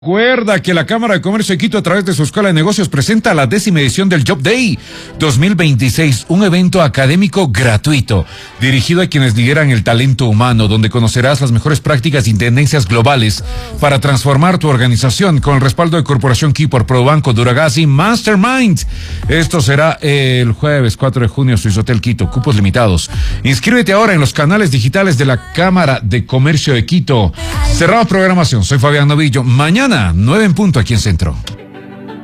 Recuerda que la Cámara de Comercio de Quito, a través de su Escuela de Negocios, presenta la 10ª edición del Job Day 2026, un evento académico gratuito dirigido a quienes lideran el talento humano, donde conocerás las mejores prácticas y tendencias globales para transformar tu organización, con el respaldo de Corporación Kipor, Probanco, Duragas y Mastermind. Esto será el jueves 4 de junio, Suizo Hotel Quito, cupos limitados. Inscríbete ahora en los canales digitales de la Cámara de Comercio de Quito. Cerrado programación, soy Fabián Novillo. Mañana 9 en punto aquí en Centro.